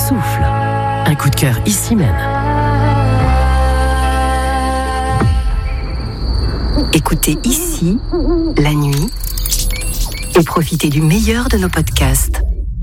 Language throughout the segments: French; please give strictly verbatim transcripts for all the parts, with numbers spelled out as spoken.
souffle. Un coup de cœur ici même. Écoutez ici, la nuit, et profitez du meilleur de nos podcasts.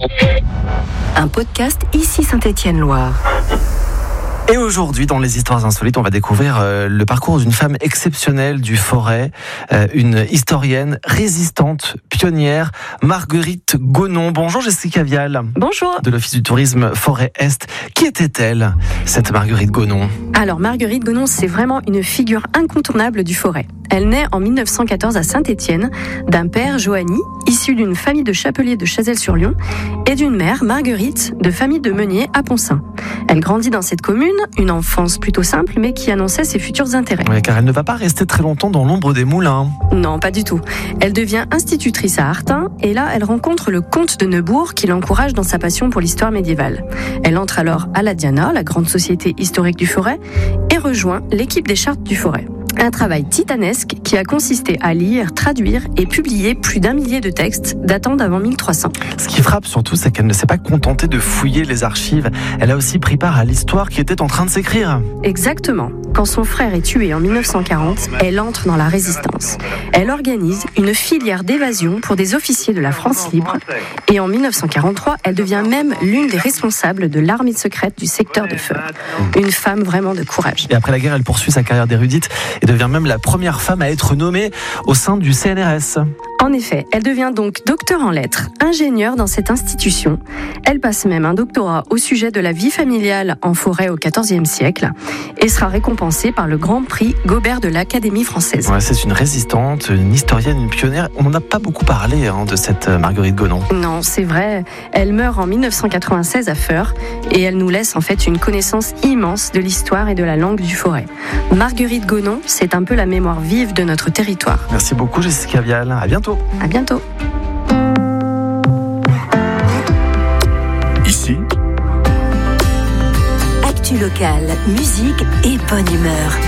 Un podcast Ici Saint-Étienne-Loire. Et aujourd'hui, dans les histoires insolites, on va découvrir euh, le parcours d'une femme exceptionnelle du Forêt, euh, une historienne résistante, pionnière, Marguerite Gonon. Bonjour Jessica Vial. Bonjour. De l'Office du tourisme Forêt-Est. Qui était-elle, cette Marguerite Gonon ? Alors Marguerite Gonon, c'est vraiment une figure incontournable du Forêt. Elle naît en mille neuf cent quatorze à Saint-Étienne, d'un père, Johanny, issu d'une famille de chapeliers de Chazelles-sur-Lyon, et d'une mère, Marguerite, de famille de meuniers à Poncin. Elle grandit dans cette commune, une enfance plutôt simple, mais qui annonçait ses futurs intérêts. Oui, car elle ne va pas rester très longtemps dans l'ombre des moulins. Non, pas du tout. Elle devient institutrice à Artin, et là, elle rencontre le comte de Neubourg, qui l'encourage dans sa passion pour l'histoire médiévale. Elle entre alors à la Diana, la grande société historique du Forêt, et rejoint l'équipe des chartes du Forêt. Un travail titanesque qui a consisté à lire, traduire et publier plus d'un millier de textes datant d'avant mille trois cents. Ce qui frappe surtout, c'est qu'elle ne s'est pas contentée de fouiller les archives. Elle a aussi pris part à l'histoire qui était en train de s'écrire. Exactement. Quand son frère est tué en mille neuf cent quarante, elle entre dans la résistance. Elle organise une filière d'évasion pour des officiers de la France libre. Et en mille neuf cent quarante-trois, elle devient même l'une des responsables de l'armée secrète du secteur de Feur. Une femme vraiment de courage. Et après la guerre, elle poursuit sa carrière d'érudite et devient même la première femme à être nommée au sein du C N R S. En effet, elle devient donc docteur en lettres, ingénieure dans cette institution. Elle passe même un doctorat au sujet de la vie familiale en forêt au quatorzième siècle et sera récompensée par le Grand Prix Gobert de l'Académie française. Ouais, c'est une résistante, une historienne, une pionnière. On n'en a pas beaucoup parlé hein, de cette Marguerite Gonon. Non, c'est vrai. Elle meurt en mille neuf cent quatre-vingt-seize à Feur et elle nous laisse en fait une connaissance immense de l'histoire et de la langue du Forêt. Marguerite Gonon, c'est un peu la mémoire vive de notre territoire. Merci beaucoup Jessica Vial. À bientôt. À bientôt. Ici, actu locale, musique et bonne humeur.